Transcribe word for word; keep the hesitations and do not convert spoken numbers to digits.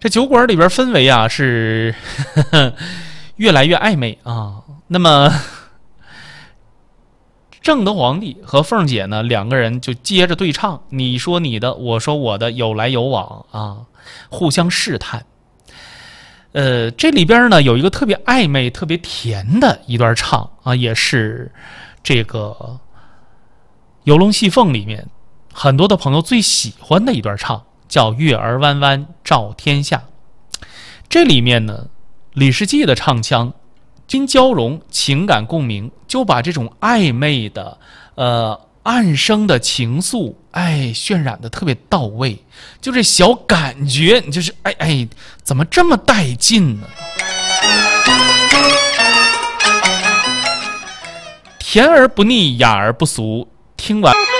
这酒馆里边氛围啊是呵呵越来越暧昧啊。那么正德皇帝和凤姐呢，两个人就接着对唱，你说你的，我说我的，有来有往啊，互相试探。呃，这里边呢有一个特别暧昧、特别甜的一段唱啊，也是这个《游龙戏凤》里面很多的朋友最喜欢的一段唱，叫《月儿弯弯照天下》。这里面呢，李世济的唱腔，金交融，情感共鸣，就把这种暧昧的、呃暗生的情愫，哎，渲染的特别到位。就这小感觉，你就是哎哎，怎么这么带劲呢？甜而不腻，雅而不俗，听完。